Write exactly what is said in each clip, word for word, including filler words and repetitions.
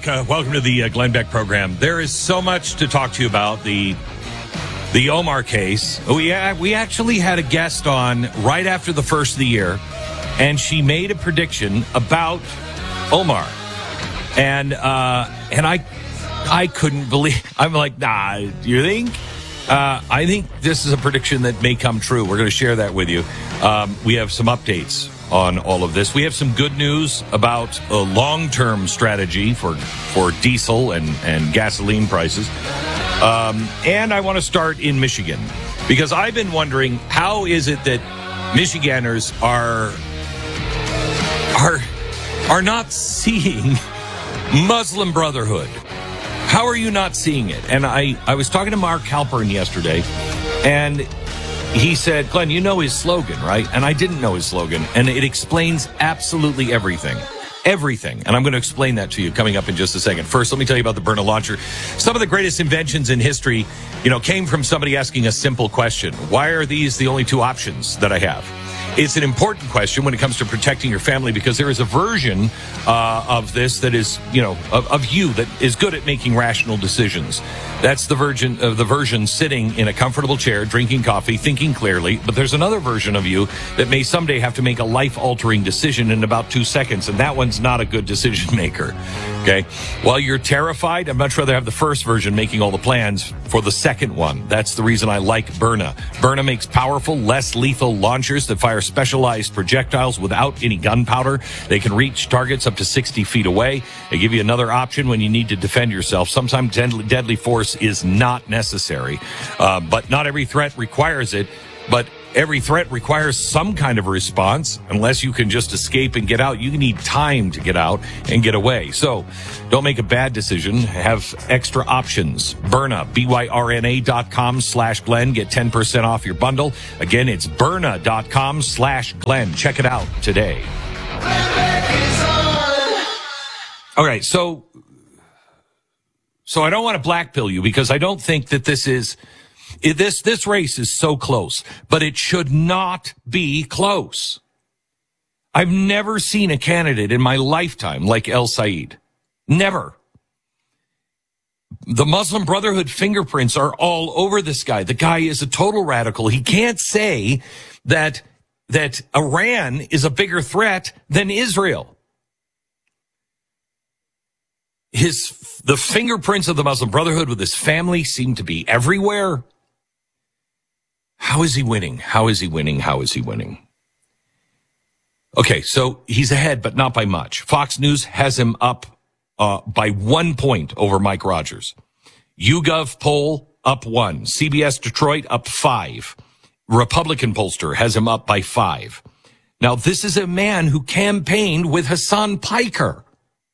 America. Welcome to the uh, Glenn Beck program. There is so much to talk to you about. The the Omar case. We, uh, we actually had a guest on right after the first of the year, and she made a prediction about Omar. And uh, and I I couldn't believe. I'm like, nah, do you think? Uh, I think this is a prediction that may come true. We're going to share that with you. Um, we have some updates on all of this. We have some good news about a long-term strategy for for diesel and, and gasoline prices. Um, and I want to start in Michigan, because I've been wondering, how is it that Michiganders are are are not seeing Muslim Brotherhood? How are you not seeing it? And I, I was talking to Mark Halpern yesterday, and he said, Glenn, you know his slogan, right? And I didn't know his slogan, and it explains absolutely everything. Everything. And I'm going to explain that to you coming up in just a second. First, let me tell you about the Byrna launcher. Some of the greatest inventions in history, you know, came from somebody asking a simple question. Why are these the only two options that I have? It's an important question when it comes to protecting your family, because there is a version uh, of this that is, you know, of, of you that is good at making rational decisions. That's the version of the version sitting in a comfortable chair, drinking coffee, thinking clearly. But there's another version of you that may someday have to make a life-altering decision in about two seconds, and that one's not a good decision maker. Okay, while you're terrified, I'd much rather have the first version making all the plans for the second one. That's the reason I like Byrna. Byrna makes powerful, less lethal launchers that fire specialized projectiles without any gunpowder. They can reach targets up to sixty feet away. They give you another option when you need to defend yourself. Sometimes deadly, deadly force is not necessary, uh, but not every threat requires it. But every threat requires some kind of a response. Unless you can just escape and get out, you need time to get out and get away. So don't make a bad decision. Have extra options. Byrna, B Y R N A dot com slash Glenn. Get ten percent off your bundle. Again, it's Byrna dot com slash Glenn. Check it out today. All right, so, so I don't want to blackpill you, because I don't think that this is... This this race is so close, but it should not be close. I've never seen a candidate in my lifetime like El Said. Never. The Muslim Brotherhood fingerprints are all over this guy. The guy is a total radical. He can't say that that Iran is a bigger threat than Israel. His the fingerprints of the Muslim Brotherhood with his family seem to be everywhere. How is he winning? How is he winning? How is he winning? Okay, so he's ahead, but not by much. Fox News has him up uh, by one point over Mike Rogers. YouGov poll up one. C B S Detroit up five. Republican pollster has him up by five. Now, this is a man who campaigned with Hassan Piker.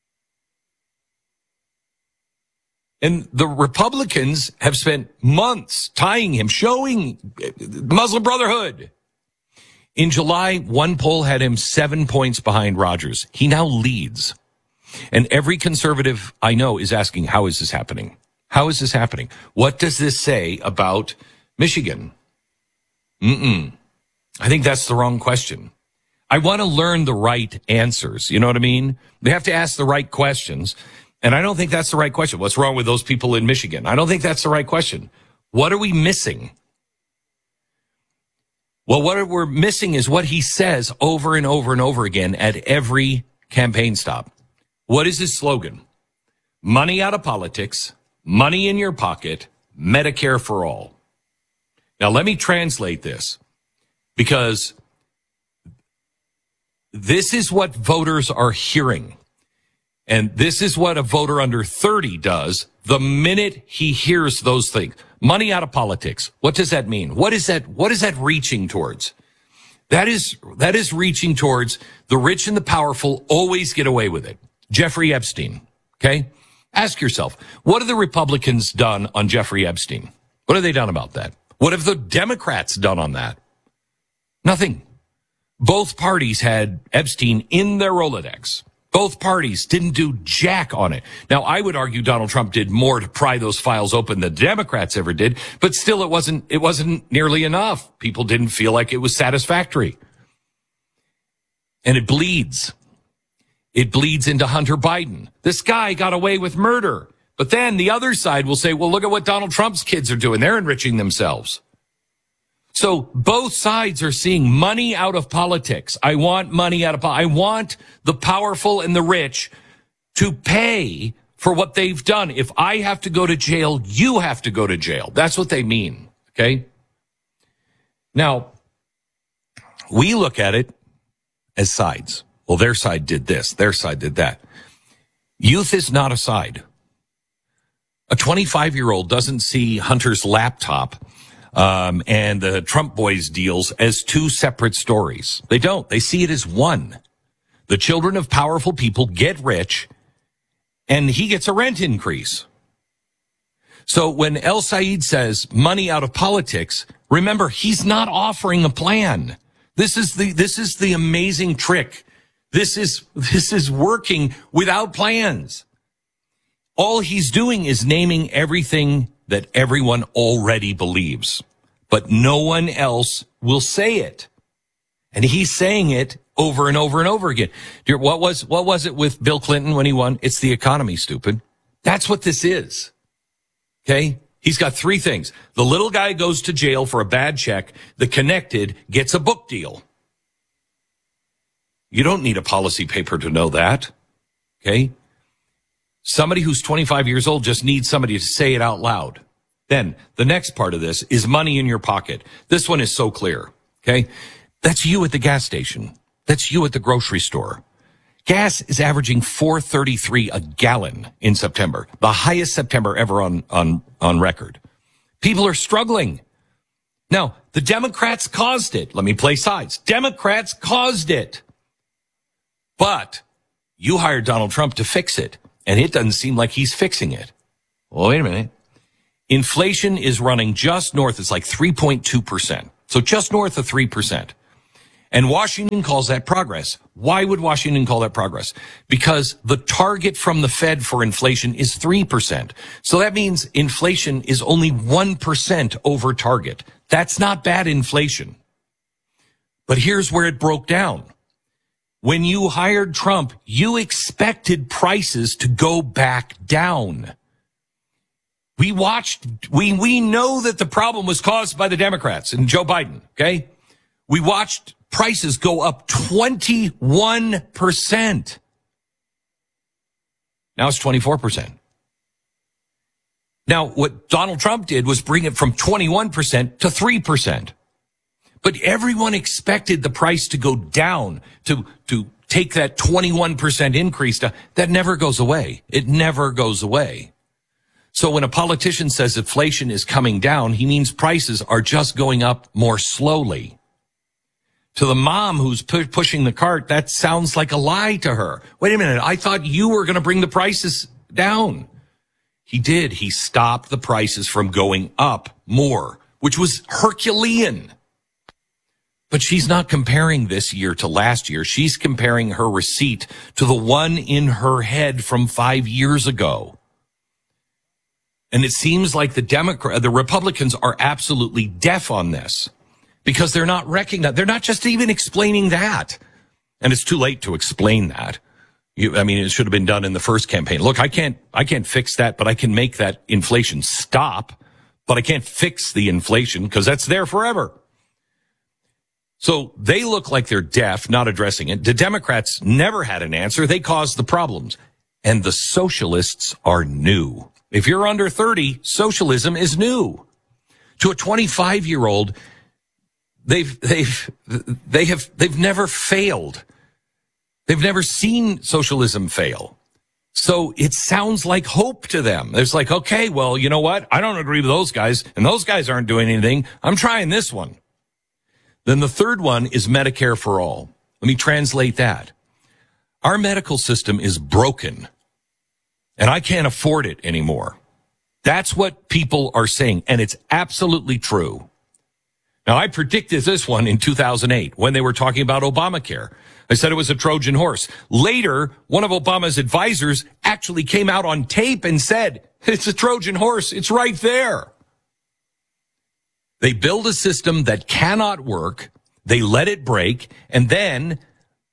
And the Republicans have spent months tying him, showing Muslim Brotherhood. In July, one poll had him seven points behind Rogers. He now leads. And every conservative I know is asking, how is this happening? How is this happening? What does this say about Michigan? Mm-mm. I think that's the wrong question. I want to learn the right answers. You know what I mean? They have to ask the right questions. And I don't think that's the right question. What's wrong with those people in Michigan? I don't think that's the right question. What are we missing? Well, what we're missing is what he says over and over and over again at every campaign stop. What is his slogan? Money out of politics, money in your pocket, Medicare for all. Now, let me translate this, because this is what voters are hearing. And this is what a voter under thirty does the minute he hears those things. Money out of politics. What does that mean? What is that? What is that reaching towards? That is, that is reaching towards the rich and the powerful always get away with it. Jeffrey Epstein. Okay. Ask yourself, what have the Republicans done on Jeffrey Epstein? What have they done about that? What have the Democrats done on that? Nothing. Both parties had Epstein in their Rolodex. Both parties didn't do jack on it. Now, I would argue Donald Trump did more to pry those files open than the Democrats ever did, but still it wasn't, it wasn't nearly enough. People didn't feel like it was satisfactory. And it bleeds. it bleeds into Hunter Biden. This guy got away with murder. But then the other side will say, well, look at what Donald Trump's kids are doing. They're enriching themselves. So both sides are seeing money out of politics. I want money out of politics. I want the powerful and the rich to pay for what they've done. If I have to go to jail, you have to go to jail. That's what they mean. Okay? Now, we look at it as sides. Well, their side did this. Their side did that. Youth is not a side. A twenty-five-year-old doesn't see Hunter's laptop um, and the Trump boys deals as two separate stories. They don't. They see it as one. The children of powerful people get rich, and he gets a rent increase. So when El Said says money out of politics, remember, he's not offering a plan. This is the this is the amazing trick. This is this is working without plans. All he's doing is naming everything that everyone already believes, but no one else will say it. And he's saying it over and over and over again. What was, what was it with Bill Clinton when he won? It's the economy, stupid. That's what this is. Okay. He's got three things. The little guy goes to jail for a bad check. The connected gets a book deal. You don't need a policy paper to know that. Okay. Somebody who's twenty-five years old just needs somebody to say it out loud. Then the next part of this is money in your pocket. This one is so clear. Okay. That's you at the gas station. That's you at the grocery store. Gas is averaging four thirty-three a gallon in September, the highest September ever on, on, on record. People are struggling. Now, the Democrats caused it. Let me play sides. Democrats caused it. But you hired Donald Trump to fix it, and it doesn't seem like he's fixing it. Well, wait a minute. Inflation is running just north. It's like three point two percent. So just north of three percent. And Washington calls that progress. Why would Washington call that progress? Because the target from the Fed for inflation is three percent. So that means inflation is only one percent over target. That's not bad inflation. But here's where it broke down. When you hired Trump, you expected prices to go back down. We watched, we, we know that the problem was caused by the Democrats and Joe Biden, okay? We watched prices go up twenty-one percent. Now it's twenty-four percent. Now, what Donald Trump did was bring it from twenty-one percent to three percent. But everyone expected the price to go down, to, to take that twenty-one percent increase. To, that never goes away. It never goes away. So when a politician says inflation is coming down, he means prices are just going up more slowly. To the mom who's pu- pushing the cart, that sounds like a lie to her. Wait a minute, I thought you were going to bring the prices down. He did. He stopped the prices from going up more, which was Herculean. But she's not comparing this year to last year. She's comparing her receipt to the one in her head from five years ago. And it seems like the Democrat, the Republicans are absolutely deaf on this. Because they're not recognizing, they're not just even explaining that. And it's too late to explain that. You, I mean, it should have been done in the first campaign. Look, I can't, I can't fix that, but I can make that inflation stop. But I can't fix the inflation because that's there forever. So they look like they're deaf, not addressing it. The Democrats never had an answer. They caused the problems. And the socialists are new. If you're under thirty, socialism is new. To a twenty-five-year-old, They've, they've, they have, they've never failed. They've never seen socialism fail. So it sounds like hope to them. It's like, okay, well, you know what? I don't agree with those guys, and those guys aren't doing anything. I'm trying this one. Then the third one is Medicare for all. Let me translate that. Our medical system is broken, and I can't afford it anymore. That's what people are saying, and it's absolutely true. Now, I predicted this one in two thousand eight when they were talking about Obamacare. I said it was a Trojan horse. Later, one of Obama's advisors actually came out on tape and said, it's a Trojan horse. It's right there. They build a system that cannot work. They let it break. And then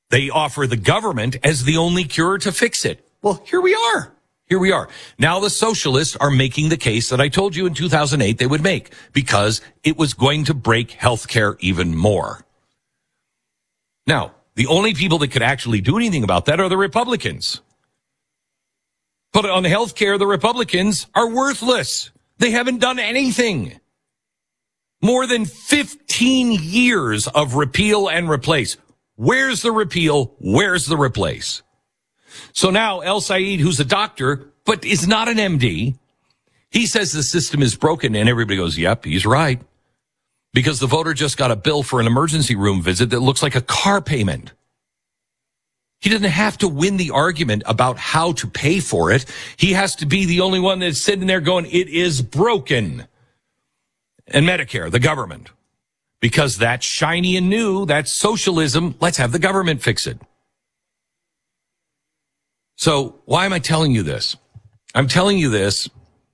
They offer the government as the only cure to fix it. Well, here we are. Here we are. Now the socialists are making the case that I told you in two thousand eight they would make, because it was going to break healthcare even more. Now, the only people that could actually do anything about that are the Republicans. But on healthcare, the Republicans are worthless. They haven't done anything. More than fifteen years of repeal and replace. Where's the repeal? Where's the replace? So now El Said, who's a doctor, but is not an M D, he says the system is broken, and everybody goes, yep, he's right. Because the voter just got a bill for an emergency room visit that looks like a car payment. He doesn't have to win the argument about how to pay for it. He has to be the only one that's sitting there going, it is broken. And Medicare, the government. Because that's shiny and new, that's socialism, let's have the government fix it. So why am I telling you this? I'm telling you this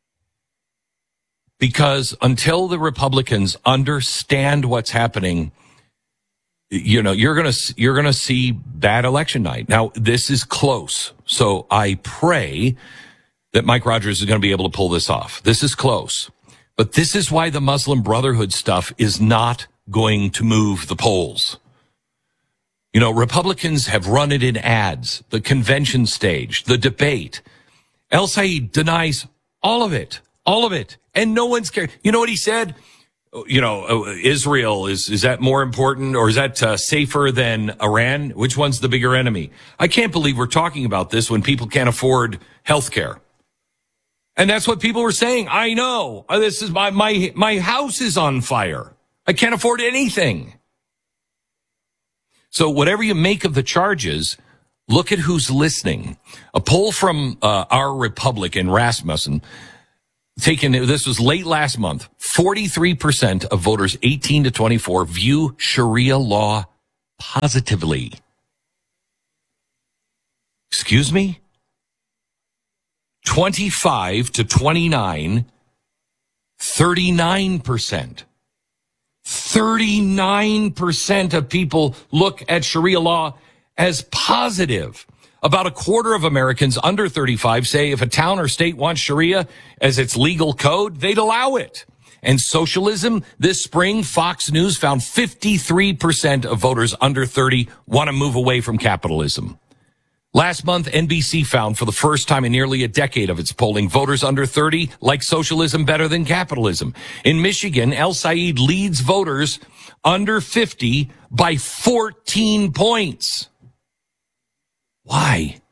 because until the Republicans understand what's happening, you know, you're going to, you're going to see bad election night. Now, this is close. So I pray that Mike Rogers is going to be able to pull this off. This is close. But this is why the Muslim Brotherhood stuff is not going to move the polls. You know, Republicans have run it in ads, the convention stage, the debate. El Said denies all of it, all of it. And no one's cared. You know what he said? You know, Israel, is, is that more important, or is that uh, safer than Iran? Which one's the bigger enemy? I can't believe we're talking about this when people can't afford health care. And that's what people were saying. I know. This is my, my, my house is on fire. I can't afford anything. So whatever you make of the charges, look at who's listening. A poll from uh, Our Republic in Rasmussen, taken, this was late last month, forty-three percent of voters eighteen to twenty-four view Sharia law positively. Excuse me? twenty-five to twenty-nine, thirty-nine percent. thirty-nine percent of people look at Sharia law as positive. About a quarter of Americans under thirty-five say if a town or state wants Sharia as its legal code, they'd allow it. And socialism, this spring, Fox News found fifty-three percent of voters under thirty want to move away from capitalism. Last month, N B C found for the first time in nearly a decade of its polling, voters under thirty like socialism better than capitalism. In Michigan, El Said leads voters under fifty by fourteen points. Why?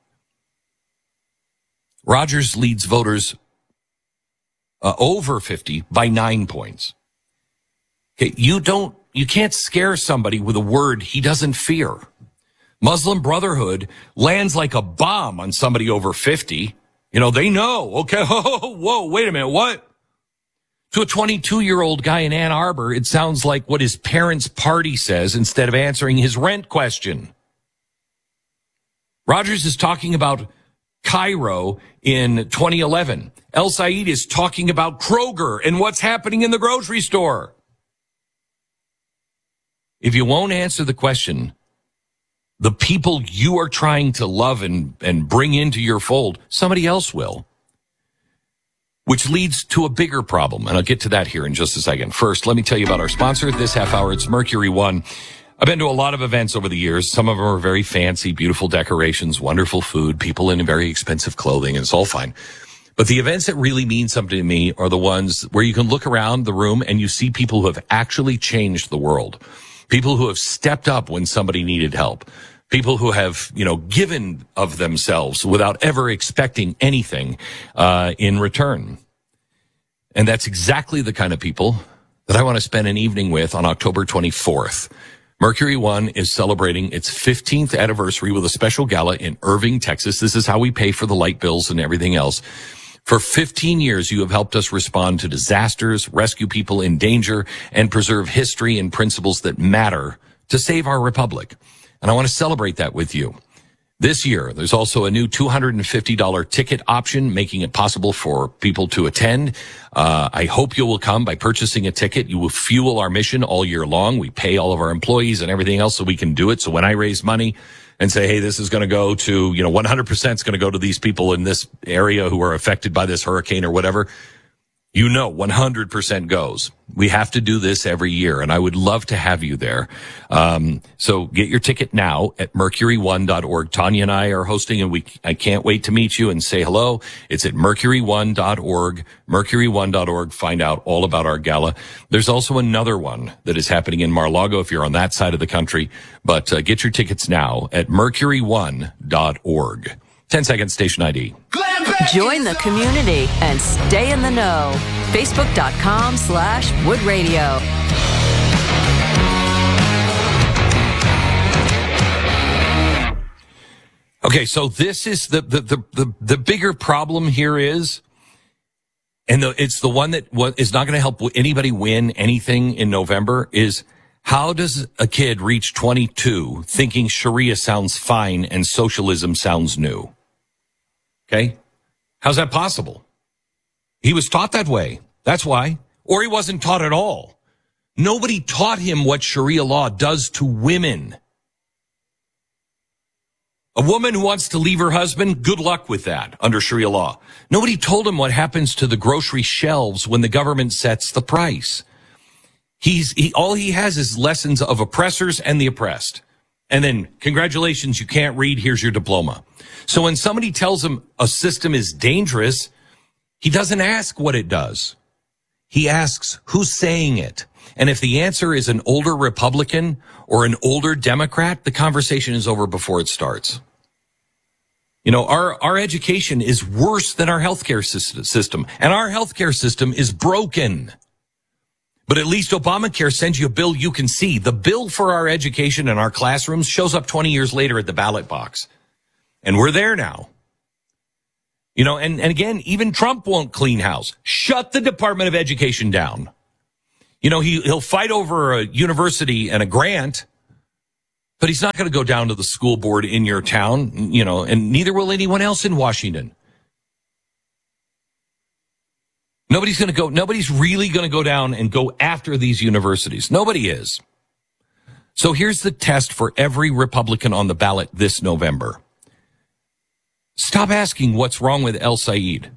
Rogers leads voters uh, over fifty by nine points. Okay, you don't, you can't scare somebody with a word he doesn't fear. Muslim Brotherhood lands like a bomb on somebody over fifty. You know, they know. Okay, whoa, whoa, wait a minute, what? To a twenty-two-year-old guy in Ann Arbor, it sounds like what his parents' party says instead of answering his rent question. Rogers is talking about Cairo in twenty eleven. El Said is talking about Kroger and what's happening in the grocery store. If you won't answer the question, the people you are trying to love and, and bring into your fold, somebody else will. Which leads to a bigger problem, and I'll get to that here in just a second. First, let me tell you about our sponsor this half hour. It's Mercury One. I've been to a lot of events over the years. Some of them are very fancy, beautiful decorations, wonderful food, people in very expensive clothing, and it's all fine. But the events that really mean something to me are the ones where you can look around the room and you see people who have actually changed the world. People who have stepped up when somebody needed help. People who have, you know, given of themselves without ever expecting anything uh, in return. And that's exactly the kind of people that I want to spend an evening with on October twenty-fourth. Mercury One is celebrating its fifteenth anniversary with a special gala in Irving, Texas. This is how we pay for the light bills and everything else. For fifteen years, you have helped us respond to disasters, rescue people in danger, and preserve history and principles that matter to save our republic. And I want to celebrate that with you. This year, there's also a new two hundred fifty dollars ticket option, making it possible for people to attend. Uh, I hope you will come by purchasing a ticket. You will fuel our mission all year long. We pay all of our employees and everything else so we can do it. So when I raise money and say, hey, this is going to go to, you know, one hundred percent is going to go to these people in this area who are affected by this hurricane or whatever, you know, one hundred percent goes. We have to do this every year, and I would love to have you there. Um, so get your ticket now at mercury one dot org. Tanya and I are hosting, and we I can't wait to meet you and say hello. It's at mercury one dot org, mercury one dot org. Find out all about our gala. There's also another one that is happening in Mar-a-Lago if you're on that side of the country, but uh, get your tickets now at mercury one dot org. ten seconds, station I D. Join the community and stay in the know. Facebook.com slash Wood Radio. Okay, so this is the, the, the, the, the bigger problem here is, and the, it's the one that is not going to help anybody win anything in November, is how does a kid reach twenty-two thinking Sharia sounds fine and socialism sounds new? Okay? How's that possible? He was taught that way. That's why. Or he wasn't taught at all. Nobody taught him what Sharia law does to women. A woman who wants to leave her husband, good luck with that under Sharia law. Nobody told him what happens to the grocery shelves when the government sets the price. He's he all he has is lessons of oppressors and the oppressed. And then, congratulations, you can't read, here's your diploma. So when somebody tells him a system is dangerous, he doesn't ask what it does. He asks who's saying it. And if the answer is an older Republican or an older Democrat, the conversation is over before it starts. You know, our, our education is worse than our healthcare system, and our healthcare system is broken. But at least Obamacare sends you a bill you can see. The bill for our education and our classrooms shows up twenty years later at the ballot box. And we're there now. You know, and, and again, even Trump won't clean house. Shut the Department of Education down. You know, he, he'll fight over a university and a grant, but he's not going to go down to the school board in your town, you know, and neither will anyone else in Washington. Nobody's going to go, nobody's really going to go down and go after these universities. Nobody is. So here's the test for every Republican on the ballot this November. Stop asking what's wrong with El Said.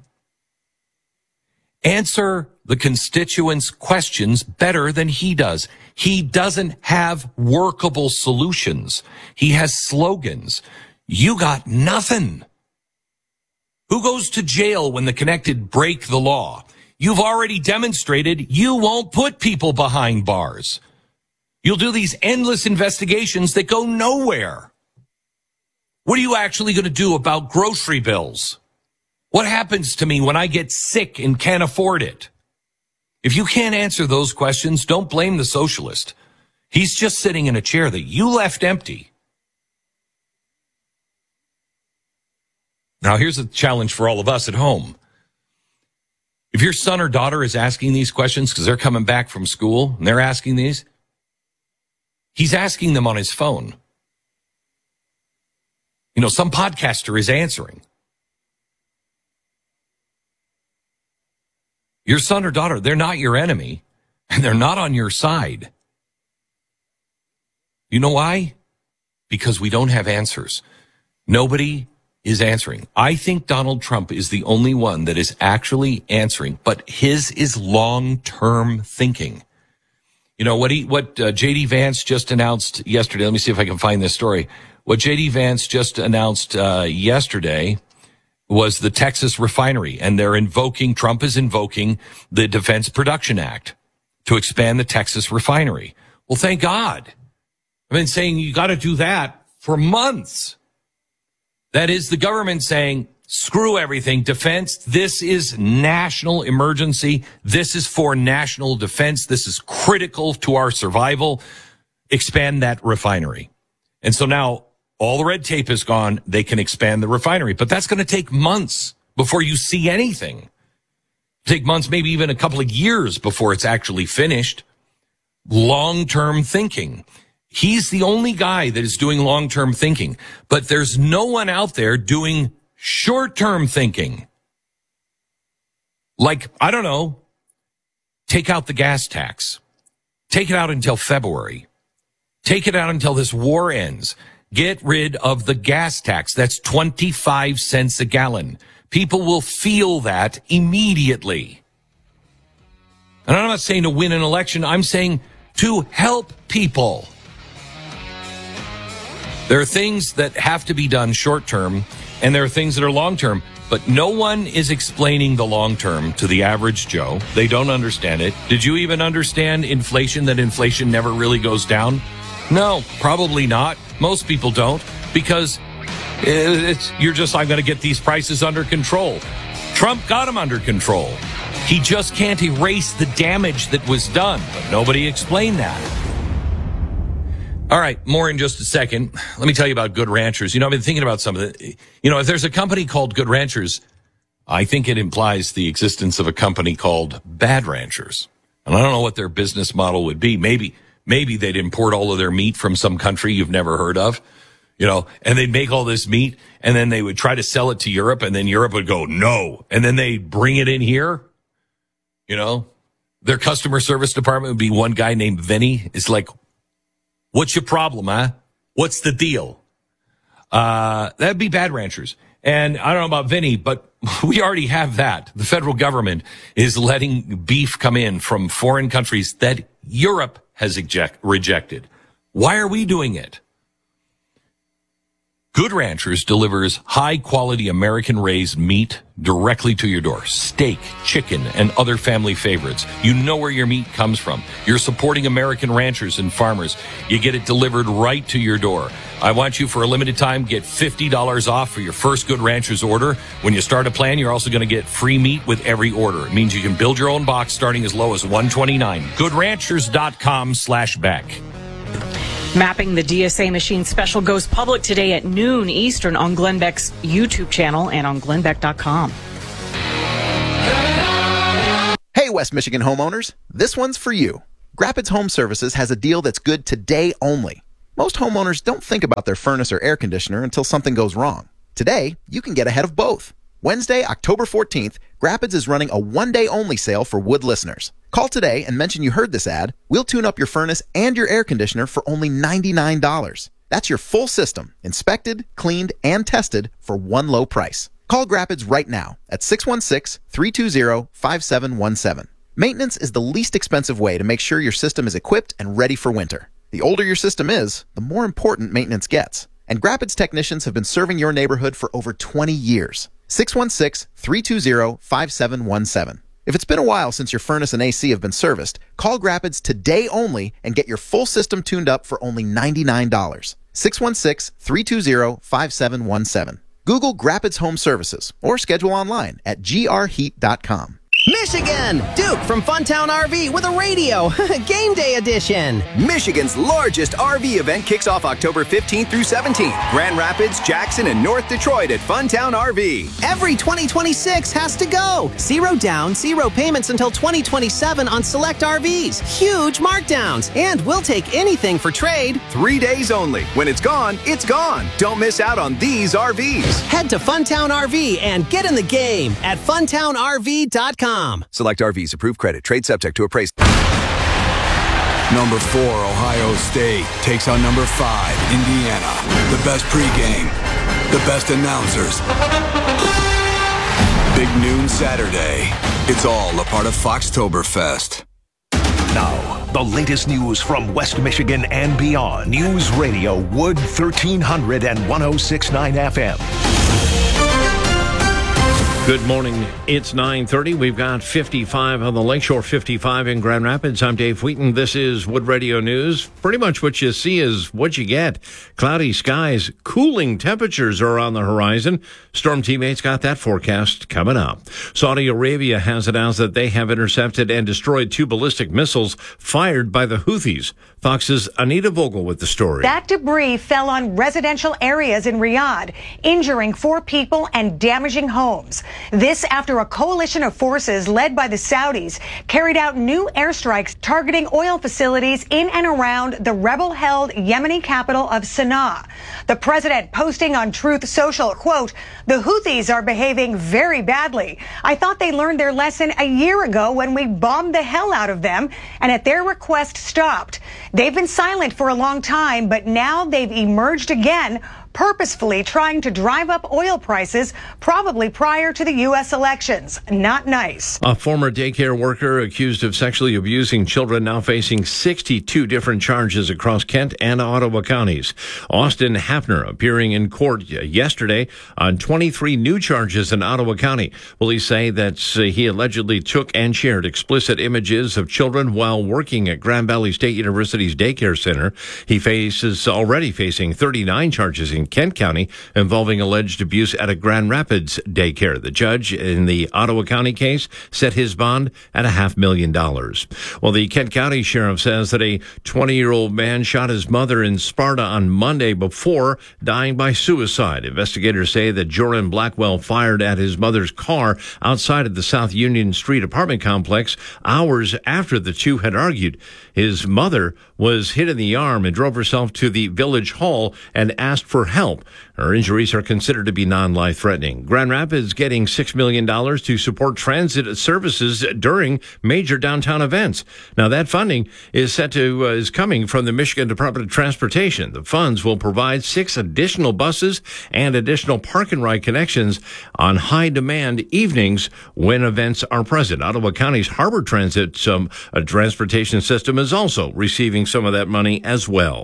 Answer the constituents' questions better than he does. He doesn't have workable solutions. He has slogans. You got nothing. Who goes to jail when the connected break the law? You've already demonstrated you won't put people behind bars. You'll do these endless investigations that go nowhere. What are you actually going to do about grocery bills? What happens to me when I get sick and can't afford it? If you can't answer those questions, don't blame the socialist. He's just sitting in a chair that you left empty. Now, here's a challenge for all of us at home. If your son or daughter is asking these questions because they're coming back from school and they're asking these, he's asking them on his phone. You know, some podcaster is answering. Your son or daughter, they're not your enemy, and they're not on your side. You know why? Because we don't have answers. Nobody is answering. I think Donald Trump is the only one that is actually answering, but his is long-term thinking. You know, what he, what uh, J D Vance just announced yesterday, let me see if I can find this story. What J D Vance just announced uh, yesterday was the Texas refinery, and they're invoking, Trump is invoking the Defense Production Act to expand the Texas refinery. Well, thank God. I've been saying you got to do that for months. That is the government saying, screw everything, defense, this is national emergency. This is for national defense. This is critical to our survival. Expand that refinery. And so now all the red tape is gone. They can expand the refinery, but that's going to take months before you see anything. Take months, maybe even a couple of years before it's actually finished. Long-term thinking. He's the only guy that is doing long-term thinking, but there's no one out there doing short-term thinking. Like, I don't know, take out the gas tax. Take it out until February. Take it out until this war ends. Get rid of the gas tax. That's twenty-five cents a gallon. People will feel that immediately. And I'm not saying to win an election. I'm saying to help people. There are things that have to be done short term, and there are things that are long term. But no one is explaining the long term to the average Joe. They don't understand it. Did you even understand inflation, that inflation never really goes down? No, probably not. Most people don't, because it's, you're just, I'm going to get these prices under control. Trump got them under control. He just can't erase the damage that was done. But nobody explained that. All right, more in just a second. Let me tell you about Good Ranchers. You know, I've been thinking about something. You know, if there's a company called Good Ranchers, I think it implies the existence of a company called Bad Ranchers. And I don't know what their business model would be. Maybe, maybe they'd import all of their meat from some country you've never heard of, you know, and they'd make all this meat, and then they would try to sell it to Europe, and then Europe would go, no. And then they'd bring it in here, you know. Their customer service department would be one guy named Vinny. It's like, what's your problem, huh? What's the deal? Uh, that'd be Bad Ranchers. And I don't know about Vinny, but we already have that. The federal government is letting beef come in from foreign countries that Europe has eject, rejected. Why are we doing it? Good Ranchers delivers high-quality American-raised meat directly to your door. Steak, chicken, and other family favorites. You know where your meat comes from. You're supporting American ranchers and farmers. You get it delivered right to your door. I want you, for a limited time, get fifty dollars off for your first Good Ranchers order. When you start a plan, you're also going to get free meat with every order. It means you can build your own box starting as low as one twenty-nine. good ranchers dot com slash back. Mapping the D S A machine special goes public today at noon Eastern on Glenn Beck's YouTube channel and on glenn beck dot com. Hey, West Michigan homeowners, this one's for you. Grapids Home Services has a deal that's good today only. Most homeowners don't think about their furnace or air conditioner until something goes wrong. Today, you can get ahead of both. Wednesday, October fourteenth, Grapids is running a one-day only sale for Wood listeners. Call today and mention you heard this ad. We'll tune up your furnace and your air conditioner for only ninety-nine dollars. That's your full system, inspected, cleaned, and tested for one low price. Call Grapids right now at six one six, three two zero, five seven one seven. Maintenance is the least expensive way to make sure your system is equipped and ready for winter. The older your system is, the more important maintenance gets. And Grapids technicians have been serving your neighborhood for over twenty years. six one six, three two zero, five seven one seven. If it's been a while since your furnace and A C have been serviced, call Grapids today only and get your full system tuned up for only ninety-nine dollars. six one six, three two zero, five seven one seven. Google Grapids Home Services or schedule online at g r heat dot com. Michigan! Duke from Funtown R V with a radio. Game day edition. Michigan's largest R V event kicks off October fifteenth through seventeenth. Grand Rapids, Jackson, and North Detroit at Funtown R V. Every twenty twenty-six has to go. Zero down, zero payments until twenty twenty-seven on select R Vs. Huge markdowns. And we'll take anything for trade. Three days only. When it's gone, it's gone. Don't miss out on these R Vs. Head to Funtown R V and get in the game at funtown r v dot com. Select R Vs. Approved credit. Trade subject to appraisal. Number four, Ohio State takes on number five, Indiana. The best pregame, the best announcers. Big noon Saturday. It's all a part of Foxtoberfest. Now, the latest news from West Michigan and beyond. News Radio Wood thirteen hundred and one oh six point nine F M. Good morning. It's nine thirty. We've got fifty-five on the Lakeshore, fifty-five in Grand Rapids. I'm Dave Wheaton. This is Wood Radio News. Pretty much what you see is what you get. Cloudy skies, cooling temperatures are on the horizon. Storm Teammates got that forecast coming up. Saudi Arabia has announced that they have intercepted and destroyed two ballistic missiles fired by the Houthis. Fox's Anita Vogel with the story. That debris fell on residential areas in Riyadh, injuring four people and damaging homes. This after a coalition of forces led by the Saudis carried out new airstrikes targeting oil facilities in and around the rebel-held Yemeni capital of Sana'a. The president posting on Truth Social, quote, "The Houthis are behaving very badly. I thought they learned their lesson a year ago when we bombed the hell out of them and at their request stopped. They've been silent for a long time, but now they've emerged again, purposefully trying to drive up oil prices, probably prior to the U S elections. Not nice." A former daycare worker accused of sexually abusing children now facing sixty-two different charges across Kent and Ottawa counties. Austin Hafner appearing in court yesterday on twenty-three new charges in Ottawa County. Police say that uh, he allegedly took and shared explicit images of children while working at Grand Valley State University's daycare center. He faces already facing thirty-nine charges in Kent County involving alleged abuse at a Grand Rapids daycare. The judge in the Ottawa County case set his bond at a half million dollars. Well, the Kent County sheriff says that a twenty-year-old man shot his mother in Sparta on Monday before dying by suicide. Investigators say that Joran Blackwell fired at his mother's car outside of the South Union Street apartment complex hours after the two had argued. His mother was hit in the arm and drove herself to the village hall and asked for help. Her injuries are considered to be non-life-threatening. Grand Rapids getting six million dollars to support transit services during major downtown events. Now, that funding is set to, uh, is coming from the Michigan Department of Transportation. The funds will provide six additional buses and additional park and ride connections on high-demand evenings when events are present. Ottawa County's Harbor Transit um, uh, transportation system is also receiving some of that money as well.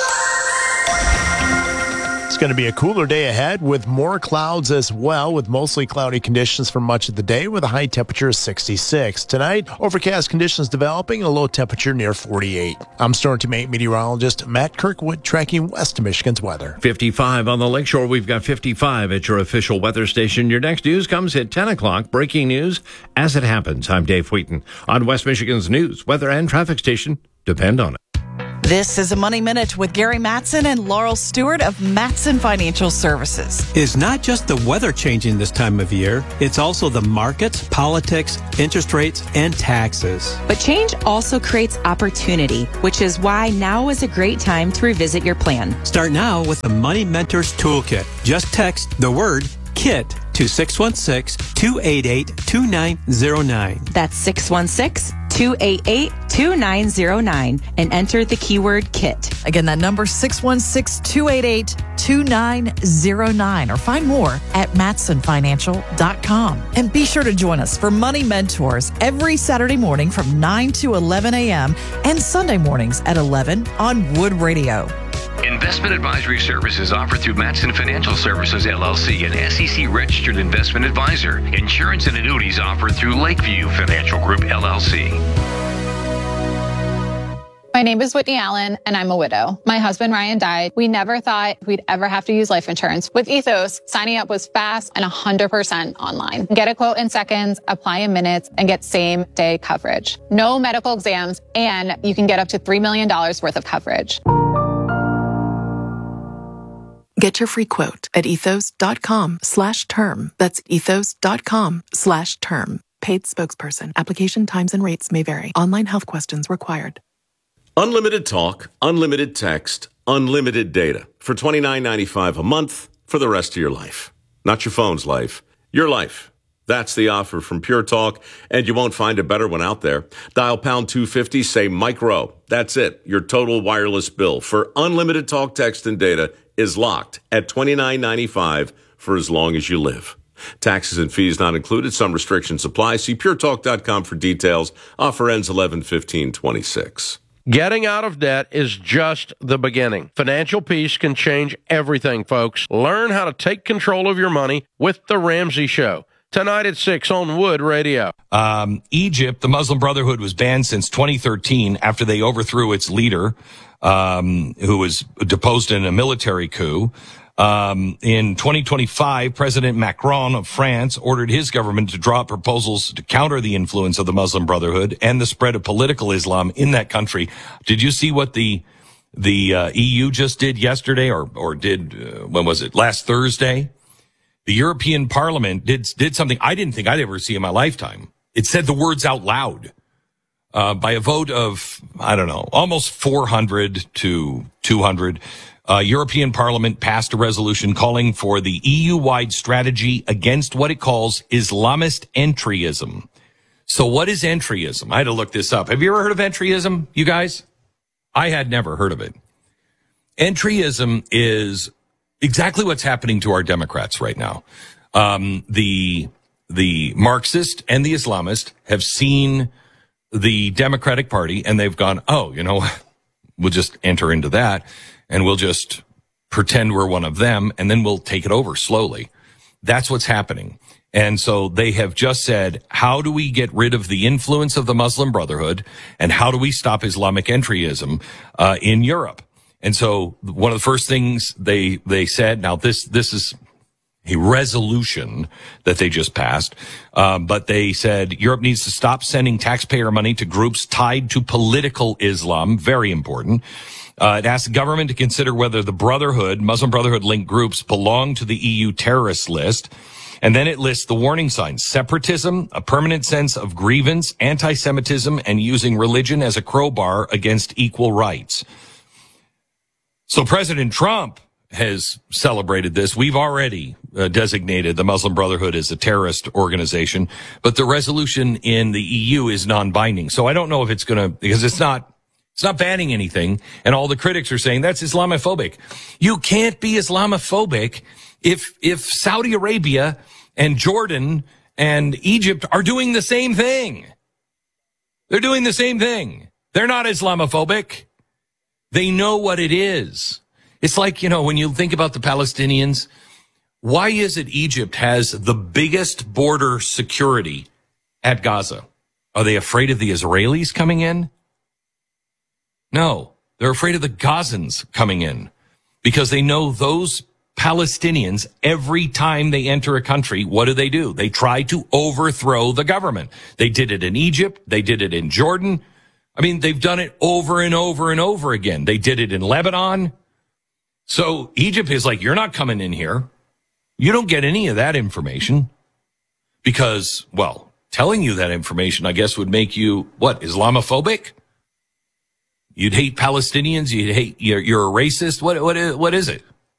It's going to be a cooler day ahead with more clouds as well, with mostly cloudy conditions for much of the day with a high temperature of sixty-six. Tonight, overcast conditions developing, a low temperature near forty-eight. I'm Storm Team eight meteorologist Matt Kirkwood tracking west of Michigan's weather. fifty-five on the lakeshore. We've got fifty-five at your official weather station. Your next news comes at ten o'clock. Breaking news as it happens. I'm Dave Wheaton on West Michigan's news, weather, and traffic station. Depend on it. This is a Money Minute with Gary Mattson and Laurel Stewart of Mattson Financial Services. It's not just the weather changing this time of year, it's also the markets, politics, interest rates, and taxes. But change also creates opportunity, which is why now is a great time to revisit your plan. Start now with the Money Mentors Toolkit. Just text the word KIT to six one six, two eight eight, two nine zero nine. That's six one six, two eight eight, two nine zero nine and enter the keyword KIT. Again, that number six one six, two eight eight, two nine zero nine, or find more at mattson financial dot com. And be sure to join us for Money Mentors every Saturday morning from nine to eleven a.m. and Sunday mornings at eleven on Wood Radio. Investment advisory services offered through Mattson Financial Services, L L C, an S E C-registered investment advisor. Insurance and annuities offered through Lakeview Financial Group, L L C. My name is Whitney Allen, and I'm a widow. My husband, Ryan, died. We never thought we'd ever have to use life insurance. With Ethos, signing up was fast and one hundred percent online. Get a quote in seconds, apply in minutes, and get same-day coverage. No medical exams, and you can get up to three million dollars worth of coverage. Get your free quote at ethos.com slash term. That's ethos.com slash term. Paid spokesperson. Application times and rates may vary. Online health questions required. Unlimited talk, unlimited text, unlimited data for twenty-nine ninety-five a month for the rest of your life. Not your phone's life, your life. That's the offer from Pure Talk, and you won't find a better one out there. Dial pound two fifty, say micro. That's it. Your total wireless bill for unlimited talk, text, and data is locked at twenty-nine ninety-five for as long as you live. Taxes and fees not included. Some restrictions apply. See pure talk dot com for details. Offer ends eleven fifteen twenty-six. Getting out of debt is just the beginning. Financial peace can change everything, folks. Learn how to take control of your money with The Ramsey Show. Tonight at six on Wood Radio. Um, Egypt, the Muslim Brotherhood, was banned since twenty thirteen after they overthrew its leader, um, who was deposed in a military coup. Um, in twenty twenty-five, President Macron of France ordered his government to draw up proposals to counter the influence of the Muslim Brotherhood and the spread of political Islam in that country. Did you see what the the uh, E U just did yesterday, or or did uh, when was it last Thursday? the European Parliament did did something I didn't think I'd ever see in my lifetime. It said the words out loud uh, by a vote of, I don't know, almost four hundred to two hundred. Uh, European Parliament passed a resolution calling for the E U-wide strategy against what it calls Islamist entryism. So what is entryism? I had to look this up. Have you ever heard of entryism, you guys? I had never heard of it. Entryism is exactly what's happening to our Democrats right now. Um, the the Marxist and the Islamist have seen the Democratic Party and they've gone, oh, you know, we'll just enter into that and we'll just pretend we're one of them and then we'll take it over slowly. That's what's happening. And so they have just said, how do we get rid of the influence of the Muslim Brotherhood and how do we stop Islamic entryism uh, in Europe? And so one of the first things they they said, now this this is a resolution that they just passed, um, but they said Europe needs to stop sending taxpayer money to groups tied to political Islam. Very important. Uh, it asked the government to consider whether the Brotherhood, Muslim Brotherhood-linked groups belong to the E U terrorist list. And then it lists the warning signs: separatism, a permanent sense of grievance, anti-Semitism, and using religion as a crowbar against equal rights. So President Trump has celebrated this. We've already uh, designated the Muslim Brotherhood as a terrorist organization, but the resolution in the E U is non-binding. So I don't know if it's going to, because it's not, it's not banning anything. And all the critics are saying that's Islamophobic. You can't be Islamophobic if, if Saudi Arabia and Jordan and Egypt are doing the same thing. They're doing the same thing. They're not Islamophobic. They know what it is. It's like, you know, when you think about the Palestinians, why is it Egypt has the biggest border security at Gaza? Are they afraid of the Israelis coming in? No, they're afraid of the Gazans coming in because they know those Palestinians, every time they enter a country, what do they do? They try to overthrow the government. They did it in Egypt. They did it in Jordan. I mean, they've done it over and over and over again. They did it in Lebanon. So Egypt is like, you're not coming in here. You don't get any of that information because, well, telling you that information, I guess, would make you, what, Islamophobic? You'd hate Palestinians. You'd hate, you're, you're a racist. What, what, is, what is it?